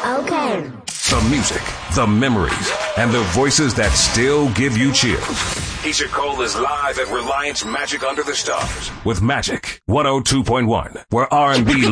Okay. The music, the memories, and the voices that still give you chills. Keisha Cole is live at Reliance Magic Under the Stars with Magic 102.1, where R&B